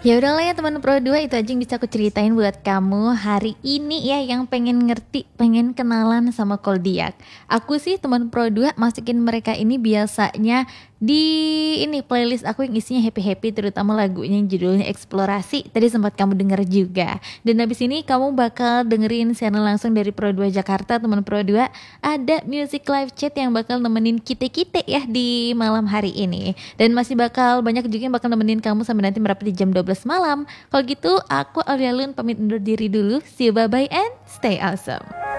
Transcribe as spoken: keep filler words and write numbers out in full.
Ya udahlah ya teman Pro dua, itu aja yang bisa aku ceritain buat kamu hari ini ya, yang pengen ngerti, pengen kenalan sama Koldiak. Aku sih teman Pro dua masukin mereka ini biasanya di ini playlist aku yang isinya happy-happy, terutama lagunya yang judulnya Eksplorasi. Tadi sempat kamu denger juga. Dan habis ini kamu bakal dengerin channel langsung dari Pro dua Jakarta, teman Pro dua. Ada music live chat yang bakal nemenin kita-kita ya di malam hari ini. Dan masih bakal banyak juga yang bakal nemenin kamu sampai nanti merapat di jam dua belas malam. Kalau gitu aku Aulia Lun pamit undur diri dulu. See you, bye bye and stay awesome.